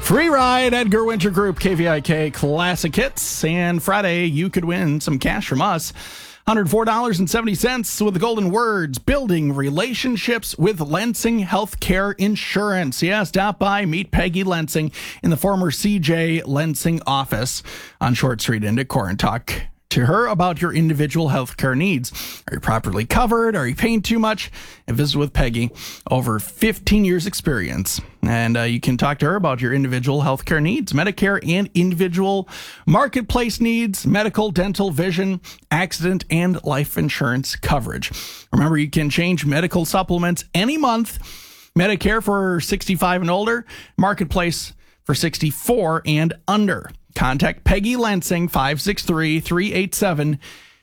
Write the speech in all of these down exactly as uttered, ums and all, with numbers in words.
Free ride, Edgar Winter Group, K V I K Classic Hits. And Friday, you could win some cash from us. one hundred four dollars and seventy cents with the golden words, building relationships with Lensing Healthcare Insurance. Yeah, stop by, meet Peggy Lensing in the former C J Lensing office on Short Street in Decorah and talk to her about your individual healthcare needs. Are you properly covered? Are you paying too much? And visit with Peggy, over fifteen years experience. And uh, you can talk to her about your individual healthcare needs, Medicare and individual marketplace needs, medical, dental, vision, accident, and life insurance coverage. Remember, you can change medical supplements any month. Medicare for sixty-five and older, marketplace for sixty-four and under. Contact Peggy Lensing, five six three, three eight seven,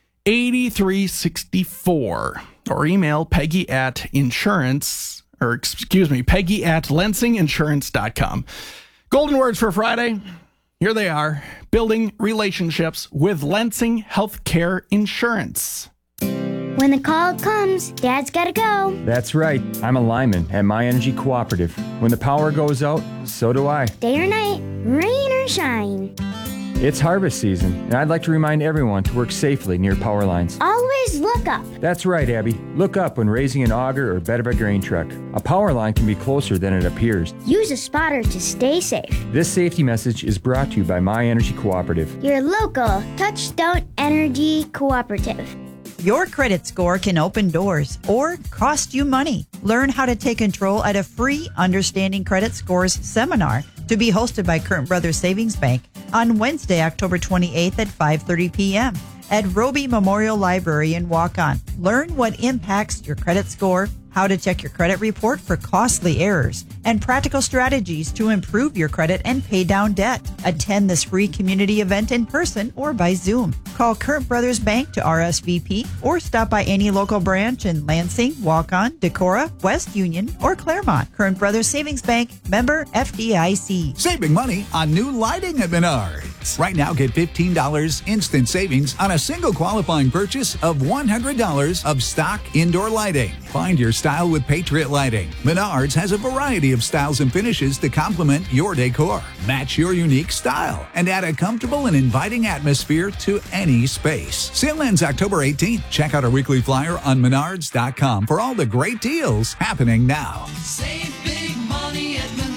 eight three six four, or email Peggy at insurance, or excuse me, Peggy at lensing insurance dot com. Golden words for Friday. Here they are. Building relationships with Lensing Healthcare Insurance. When the call comes, Dad's gotta go. That's right. I'm a lineman at My Energy Cooperative. When the power goes out, so do I. Day or night, rain or shine. It's harvest season, and I'd like to remind everyone to work safely near power lines. Always look up. That's right, Abby. Look up when raising an auger or bed of a grain truck. A power line can be closer than it appears. Use a spotter to stay safe. This safety message is brought to you by My Energy Cooperative. Your local Touchstone Energy Cooperative. Your credit score can open doors or cost you money. Learn how to take control at a free Understanding Credit Scores seminar to be hosted by Current Brothers Savings Bank on Wednesday, October twenty-eighth at five thirty p.m. at Roby Memorial Library in Waukon. Learn what impacts your credit score, how to check your credit report for costly errors, and practical strategies to improve your credit and pay down debt. Attend this free community event in person or by Zoom. Call Current Brothers Bank to R S V P or stop by any local branch in Lansing, Waukon, Decorah, West Union, or Claremont. Current Brothers Savings Bank, member F D I C. Saving money on new lighting at Menards. Right now, get fifteen dollars instant savings on a single qualifying purchase of one hundred dollars of stock indoor lighting. Find your style with Patriot Lighting. Menards has a variety of styles and finishes to complement your decor. Match your unique style and add a comfortable and inviting atmosphere to any space. Sale ends October eighteenth. Check out our weekly flyer on menards dot com for all the great deals happening now. Save big money at Menards.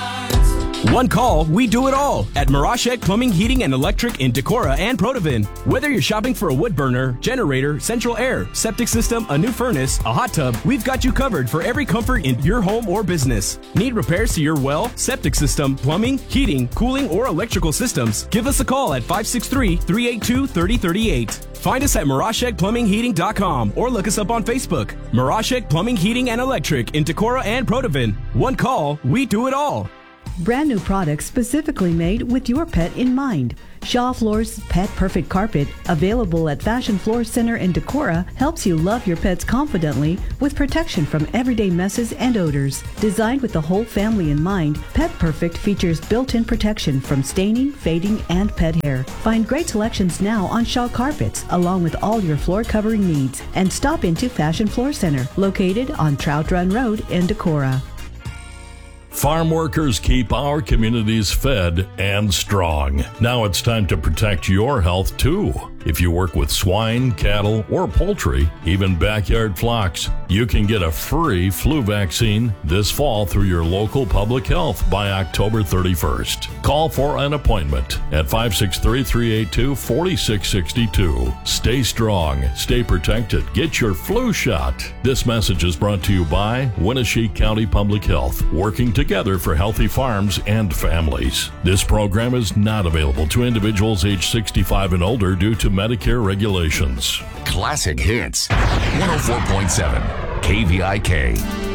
One call, we do it all at Mirashek Plumbing, Heating, and Electric in Decorah and Protivin. Whether you're shopping for a wood burner, generator, central air, septic system, a new furnace, a hot tub, we've got you covered for every comfort in your home or business. Need repairs to your well, septic system, plumbing, heating, cooling, or electrical systems? Give us a call at five six three, three eight two, three oh three eight. Find us at mirashek plumbing heating dot com or look us up on Facebook. Mirashek Plumbing, Heating, and Electric in Decorah and Protivin. One call, we do it all. Brand new products specifically made with your pet in mind. Shaw Floors Pet Perfect Carpet, available at Fashion Floor Center in Decorah, helps you love your pets confidently with protection from everyday messes and odors. Designed with the whole family in mind, Pet Perfect features built-in protection from staining, fading, and pet hair. Find great selections now on Shaw Carpets, along with all your floor covering needs. And stop into Fashion Floor Center, located on Trout Run Road in Decorah. Farm workers keep our communities fed and strong. Now it's time to protect your health too. If you work with swine, cattle, or poultry, even backyard flocks, you can get a free flu vaccine this fall through your local public health by October thirty-first. Call for an appointment at five six three, three eight two, four six six two. Stay strong, stay protected, get your flu shot. This message is brought to you by Winneshiek County Public Health, working together for healthy farms and families. This program is not available to individuals age sixty-five and older due to Medicare regulations. Classic Hits, one oh four point seven K V I K.